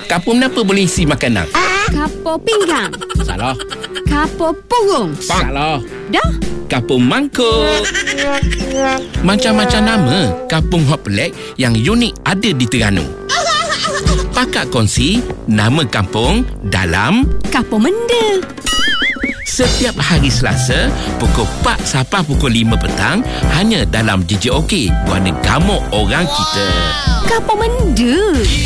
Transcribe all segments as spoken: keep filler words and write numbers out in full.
Kapur menapa boleh isi makanan? Kapur pinggang. Salah. Kapur purung. Salah. Dah. Kapur mangkuk. Macam-macam nama kampung hot pelik yang unik ada di Terengganu. Pakak kongsi nama kampung dalam Kapur Menda. setiap hari Selasa pukul empat sampai pukul lima petang hanya dalam D J Okey, Warna Gamuk Orang Kita. Kapur Menda.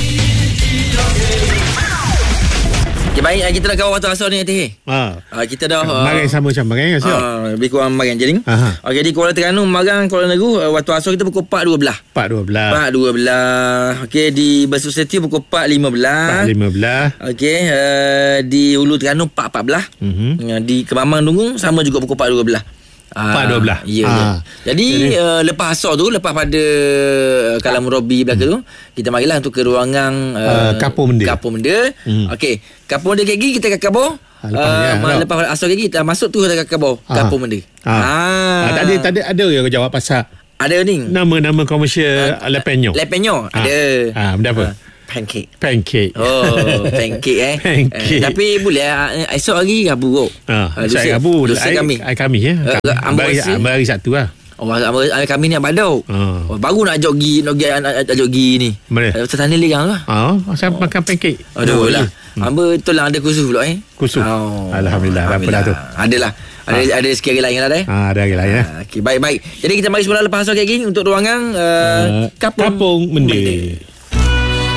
Okay, baik, kita dah kawal waktu asal ni Teh. Ha. Uh, kita dah uh, Marang sama macam marang kan siap. uh, lebih kurang marang jadi. Aha. Okay, jadi Kuala Terengganu marang Kuala Negeri uh, waktu asal kita pukul empat dua belas. empat dua belas. empat dua belas. Okey, di Besut Seti pukul empat lima belas. empat lima belas. Okey, uh, di Hulu Terengganu empat empat belas. Mhm. Uh, di Kemamang Dungung sama juga pukul empat dua belas. empat dua belas. Ya, Ah. ya. Jadi, Jadi uh, lepas asar tu, lepas pada uh, Kalam Robi belaka tu, kita marilah untuk ke ruangan uh, Uh, Kapur Menda. Kapur Menda. Hmm. Okey, Kapur Menda kaki kita ke kabur. Ah, lepas ni, Uh, ya. lepas asar kaki kita masuk tu kita ke kabur. Ah. Kapur Menda. Ah. Ah, tadi tadi ada yang kau jawab pasal Ada ni. nama-nama komersial uh, Lepenyo. Lepenyo Ah. ada. Ah, benda apa? Ah, pancake. Pancake. Oh, pancake eh. Pancake. Eh, tapi boleh uh, esok hari Rabu kot. Ah, Ah, saya lusa- Rabu, lusa ai kami. ai kami ya. Eh, Kami. Ambo Hari rasa- hari Sabtu lah. Oh, kami ni badau. Ah. Oh, baru nak ajak pergi, nak pergi nak ajak pergi ni. Mana? Uh, Tertanda liang lah. Ah, saya makan pancake. Aduh Oh, lah. Hmm. Hamba tu lah ada kursus pula eh. Kursus? Alhamdulillah, apa dah tu? Adalah. Ada ada sikit hari lain lah dah. Ah, ada hari lain ya. Ah, okey, baik baik. Jadi kita mari semula lepas asal geng untuk ruangan uh, Uh, Kapung Menda.